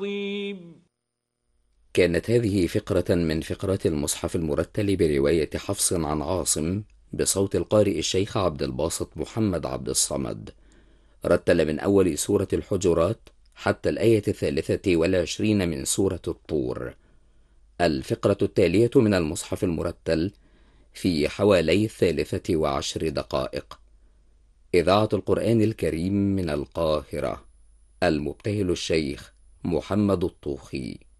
كانت هذه فقرة من فقرات المصحف المرتل برواية حفص عن عاصم بصوت القارئ الشيخ عبد الباسط محمد عبد الصمد. رتل من أول سورة الحجرات حتى الآية 23 من سورة الطور. الفقرة التالية من المصحف المرتل في حوالي 13 دقائق. إذاعة القرآن الكريم من القاهرة. المبتهل الشيخ محمد الطوخي.